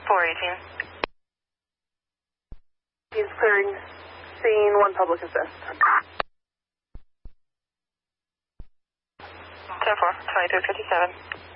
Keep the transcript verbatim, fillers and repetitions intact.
four eighteen. He's clearing scene, one public assist. ten four, twenty-three fifty-seven.